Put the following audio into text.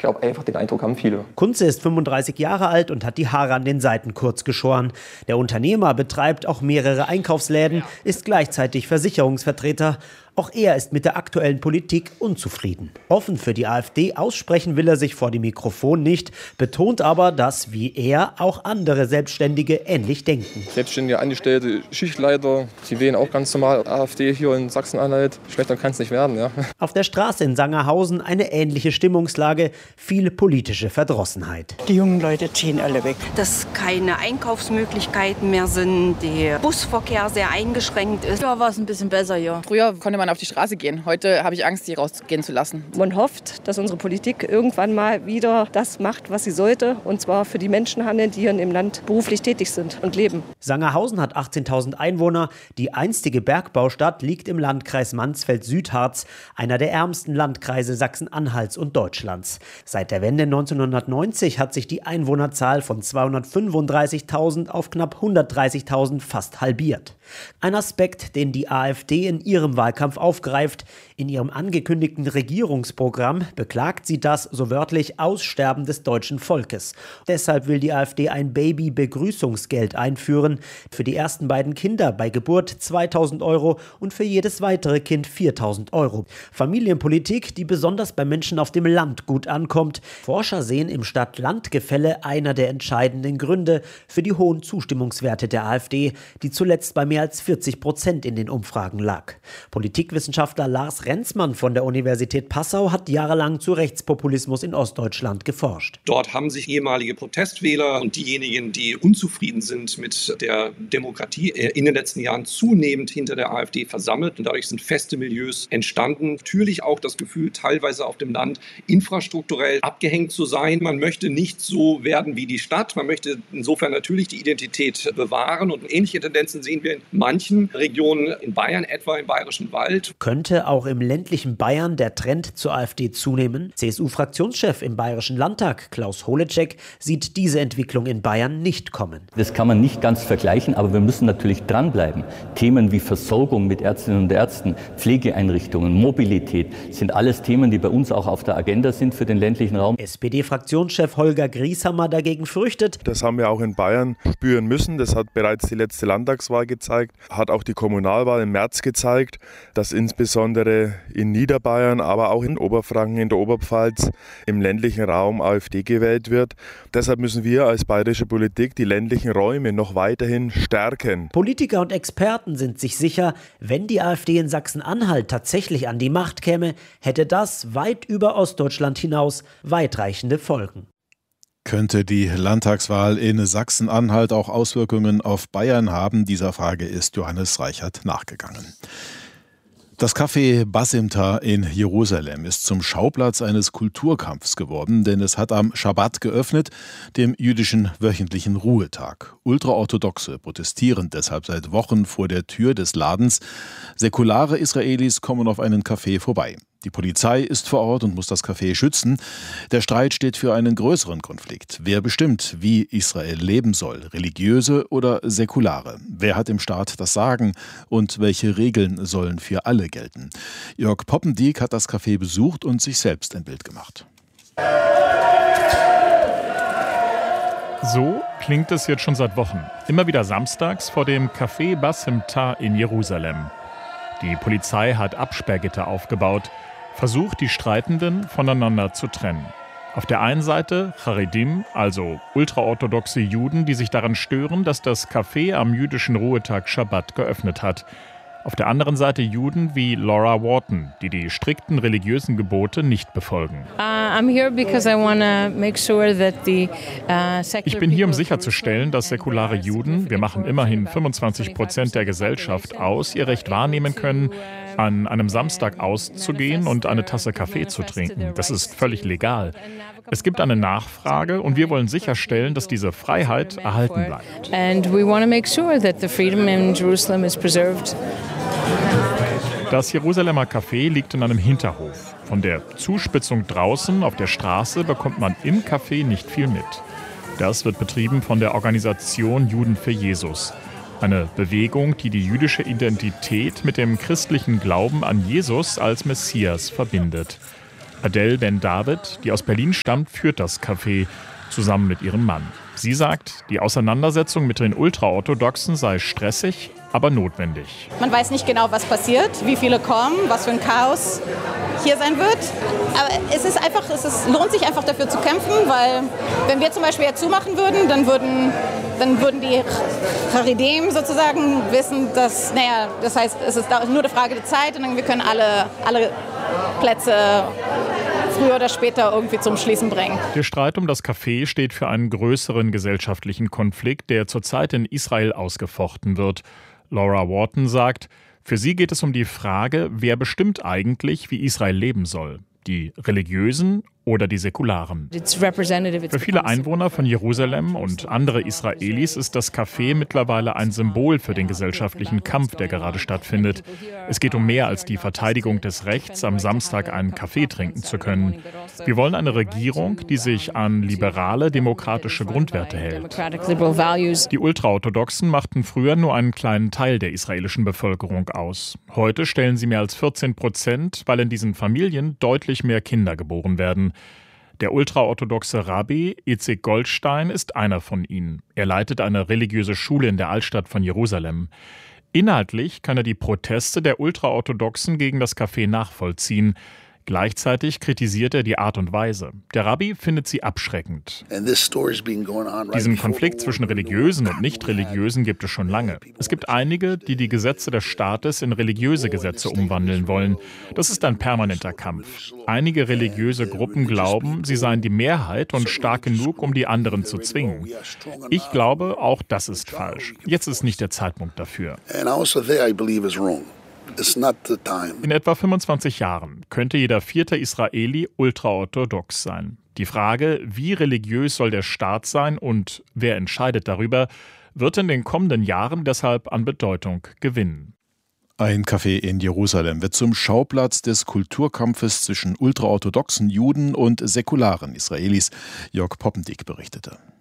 glaube einfach, den Eindruck haben viele. Kunze ist 35 Jahre alt und hat die Haare an den Seiten kurz geschoren. Der Unternehmer betreibt auch mehrere Einkaufsläden, ist gleichzeitig Versicherungsvertreter. Auch er ist mit der aktuellen Politik unzufrieden. Offen für die AfD aussprechen will er sich vor dem Mikrofon nicht, betont aber, dass wie er auch andere Selbstständige ähnlich denken. Selbstständige Angestellte, Schichtleiter, sie wählen auch ganz normal AfD hier in Sachsen-Anhalt. Schlechter kann es nicht werden, ja. Auf der Straße in Sangerhausen eine ähnliche Stimmungslage, viel politische Verdrossenheit. Die jungen Leute ziehen alle weg. Dass keine Einkaufsmöglichkeiten mehr sind, der Busverkehr sehr eingeschränkt ist. Da war es ein bisschen besser, ja. Früher konnte man auf die Straße gehen. Heute habe ich Angst, die rausgehen zu lassen. Man hofft, dass unsere Politik irgendwann mal wieder das macht, was sie sollte. Und zwar für die Menschen handeln, die hier im Land beruflich tätig sind und leben. Sangerhausen hat 18.000 Einwohner. Die einstige Bergbaustadt liegt im Landkreis Mansfeld-Südharz, einer der ärmsten Landkreise Sachsen-Anhalts und Deutschlands. Seit der Wende 1990 hat sich die Einwohnerzahl von 235.000 auf knapp 130.000 fast halbiert. Ein Aspekt, den die AfD in ihrem Wahlkampf aufgreift. In ihrem angekündigten Regierungsprogramm beklagt sie das, so wörtlich, Aussterben des deutschen Volkes. Deshalb will die AfD ein Baby-Begrüßungsgeld einführen. Für die ersten beiden Kinder bei Geburt 2.000 € und für jedes weitere Kind 4.000 €. Familienpolitik, die besonders bei Menschen auf dem Land gut ankommt. Forscher sehen im Stadt-Land-Gefälle einer der entscheidenden Gründe für die hohen Zustimmungswerte der AfD, die zuletzt bei mehr als 40% in den Umfragen lag. Politikwissenschaftler Lars Renzmann von der Universität Passau hat jahrelang zu Rechtspopulismus in Ostdeutschland geforscht. Dort haben sich ehemalige Protestwähler und diejenigen, die unzufrieden sind mit der Demokratie, in den letzten Jahren zunehmend hinter der AfD versammelt. Und dadurch sind feste Milieus entstanden. Natürlich auch das Gefühl, teilweise auf dem Land infrastrukturell abgehängt zu sein. Man möchte nicht so werden wie die Stadt. Man möchte insofern natürlich die Identität bewahren. Und ähnliche Tendenzen sehen wir in manchen Regionen in Bayern, etwa im Bayerischen Wald. Könnte auch im ländlichen Bayern der Trend zur AfD zunehmen? CSU-Fraktionschef im Bayerischen Landtag, Klaus Holecek, sieht diese Entwicklung in Bayern nicht kommen. Das kann man nicht ganz vergleichen, aber wir müssen natürlich dranbleiben. Themen wie Versorgung mit Ärztinnen und Ärzten, Pflegeeinrichtungen, Mobilität sind alles Themen, die bei uns auch auf der Agenda sind für den ländlichen Raum. SPD-Fraktionschef Holger Grieshammer dagegen fürchtet: Das haben wir auch in Bayern spüren müssen. Das hat bereits die letzte Landtagswahl gezeigt, hat auch die Kommunalwahl im März gezeigt, dass insbesondere in Niederbayern, aber auch in Oberfranken, in der Oberpfalz, im ländlichen Raum AfD gewählt wird. Deshalb müssen wir als bayerische Politik die ländlichen Räume noch weiterhin stärken. Politiker und Experten sind sich sicher, wenn die AfD in Sachsen-Anhalt tatsächlich an die Macht käme, hätte das weit über Ostdeutschland hinaus weitreichende Folgen. Könnte die Landtagswahl in Sachsen-Anhalt auch Auswirkungen auf Bayern haben? Dieser Frage ist Johannes Reichert nachgegangen. Das Café Basimta in Jerusalem ist zum Schauplatz eines Kulturkampfs geworden, denn es hat am Schabbat geöffnet, dem jüdischen wöchentlichen Ruhetag. Ultraorthodoxe protestieren deshalb seit Wochen vor der Tür des Ladens. Säkulare Israelis kommen auf einen Café vorbei. Die Polizei ist vor Ort und muss das Café schützen. Der Streit steht für einen größeren Konflikt. Wer bestimmt, wie Israel leben soll? Religiöse oder Säkulare? Wer hat im Staat das Sagen? Und welche Regeln sollen für alle gelten? Jörg Poppendiek hat das Café besucht und sich selbst ein Bild gemacht. So klingt es jetzt schon seit Wochen. Immer wieder samstags vor dem Café Basimta in Jerusalem. Die Polizei hat Absperrgitter aufgebaut, versucht, die Streitenden voneinander zu trennen. Auf der einen Seite Charedim, also ultraorthodoxe Juden, die sich daran stören, dass das Café am jüdischen Ruhetag Schabbat geöffnet hat. Auf der anderen Seite Juden wie Laura Wharton, die die strikten religiösen Gebote nicht befolgen. Ich bin hier, um sicherzustellen, dass säkulare Juden, wir machen immerhin 25% der Gesellschaft aus, ihr Recht wahrnehmen können, an einem Samstag auszugehen und eine Tasse Kaffee zu trinken. Das ist völlig legal. Es gibt eine Nachfrage und wir wollen sicherstellen, dass diese Freiheit erhalten bleibt. Das Jerusalemer Café liegt in einem Hinterhof. Von der Zuspitzung draußen auf der Straße bekommt man im Café nicht viel mit. Das wird betrieben von der Organisation Juden für Jesus. Eine Bewegung, die die jüdische Identität mit dem christlichen Glauben an Jesus als Messias verbindet. Adele Ben-David, die aus Berlin stammt, führt das Café zusammen mit ihrem Mann. Sie sagt, die Auseinandersetzung mit den Ultraorthodoxen sei stressig, aber notwendig. Man weiß nicht genau, was passiert, wie viele kommen, was für ein Chaos hier sein wird. Aber es lohnt sich einfach dafür zu kämpfen, weil wenn wir zum Beispiel jetzt zumachen würden, dann würden die Charedim sozusagen wissen, dass, das heißt, es ist nur eine Frage der Zeit und dann wir können alle Plätze früher oder später irgendwie zum Schließen bringen. Der Streit um das Café steht für einen größeren gesellschaftlichen Konflikt, der zurzeit in Israel ausgefochten wird. Laura Wharton sagt, für sie geht es um die Frage, wer bestimmt eigentlich, wie Israel leben soll. Die Religiösen oder die Säkularen. Für viele Einwohner von Jerusalem und andere Israelis ist das Café mittlerweile ein Symbol für den gesellschaftlichen Kampf, der gerade stattfindet. Es geht um mehr als die Verteidigung des Rechts, am Samstag einen Kaffee trinken zu können. Wir wollen eine Regierung, die sich an liberale, demokratische Grundwerte hält. Die Ultraorthodoxen machten früher nur einen kleinen Teil der israelischen Bevölkerung aus. Heute stellen sie mehr als 14%, weil in diesen Familien deutlich mehr Kinder geboren werden. Der ultraorthodoxe Rabbi Itzik Goldstein ist einer von ihnen. Er leitet eine religiöse Schule in der Altstadt von Jerusalem. Inhaltlich kann er die Proteste der Ultraorthodoxen gegen das Café nachvollziehen. Gleichzeitig kritisiert er die Art und Weise. Der Rabbi findet sie abschreckend. Diesen Konflikt zwischen Religiösen und Nicht-Religiösen gibt es schon lange. Es gibt einige, die die Gesetze des Staates in religiöse Gesetze umwandeln wollen. Das ist ein permanenter Kampf. Einige religiöse Gruppen glauben, sie seien die Mehrheit und stark genug, um die anderen zu zwingen. Ich glaube, auch das ist falsch. Jetzt ist nicht der Zeitpunkt dafür. In etwa 25 Jahren könnte jeder 4. Israeli ultraorthodox sein. Die Frage, wie religiös soll der Staat sein und wer entscheidet darüber, wird in den kommenden Jahren deshalb an Bedeutung gewinnen. Ein Café in Jerusalem wird zum Schauplatz des Kulturkampfes zwischen ultraorthodoxen Juden und säkularen Israelis. Jörg Poppendick berichtete.